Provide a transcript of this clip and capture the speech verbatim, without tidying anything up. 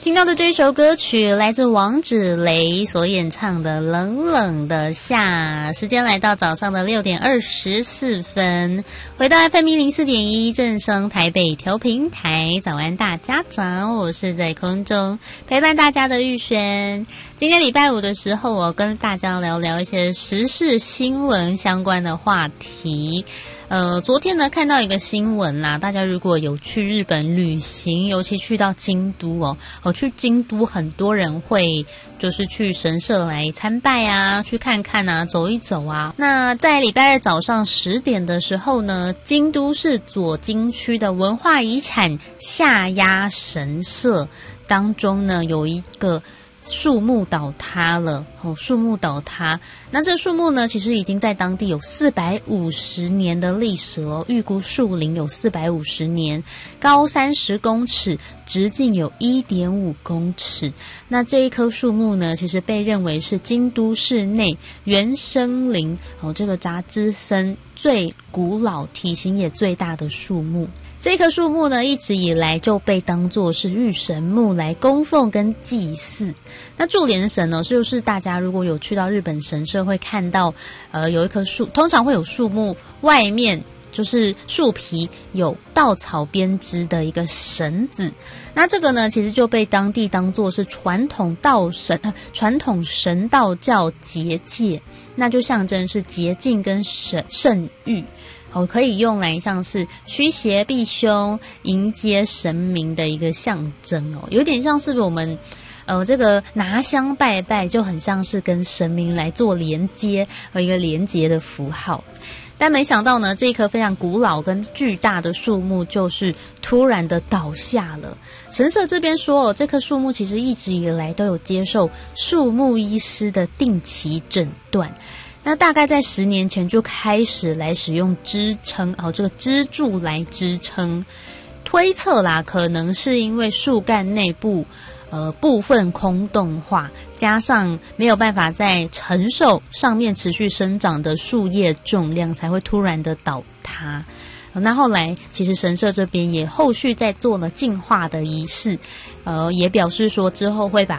听到的这首歌曲来自王芷蕾所演唱的《冷冷的夏》，时间来到早上的六点二十四分，回到 F M 一零四点一正声台北调频台，早安大家长，我是在空中陪伴大家的玉轩。今天礼拜五的时候，我跟大家聊聊一些时事新闻相关的话题。呃，昨天呢看到一个新闻啦，大家如果有去日本旅行，尤其去到京都哦，哦去京都很多人会就是去神社来参拜啊，去看看啊，走一走啊。那在礼拜二早上十点的时候呢，京都市左京区的文化遗产下鸭神社当中呢，有一个树木倒塌了哦，树木倒塌。那这树木呢，其实已经在当地有四百五十年的历史了，预估树龄有四百五十年，高三十公尺，直径有一点五公尺。那这一棵树木呢，其实被认为是京都市内原生林哦，这个杂枝森最古老、体型也最大的树木。这棵树木呢，一直以来就被当作是御神木来供奉跟祭祀。那注连神呢，就是大家如果有去到日本神社会看到，呃，有一棵树，通常会有树木外面就是树皮有稻草编织的一个绳子。那这个呢，其实就被当地当作是传统道神、呃、传统神道教结界，那就象征是洁净跟圣圣域。哦，可以用来像是驱邪避凶、迎接神明的一个象征哦，有点像是我们呃这个拿香拜拜，就很像是跟神明来做连接和一个连接的符号。但没想到呢，这一棵非常古老跟巨大的树木就是突然的倒下了。神社这边说哦，这棵树木其实一直以来都有接受树木医师的定期诊断。那大概在十年前就开始来使用支撑哦，这个支柱来支撑，推测啦，可能是因为树干内部呃部分空洞化，加上没有办法再承受上面持续生长的树叶重量，才会突然的倒塌。那后来其实神社这边也后续在做了净化的仪式，呃，也表示说之后会把